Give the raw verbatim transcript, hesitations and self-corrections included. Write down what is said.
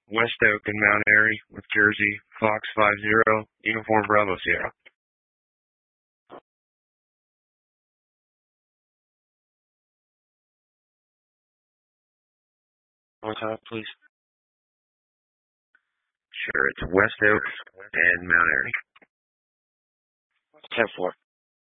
West Oak and Mount Airy with Jersey, Fox five zero, Uniform Bravo Sierra. One time, please. Sure, it's West Oak and Mount Airy. ten four.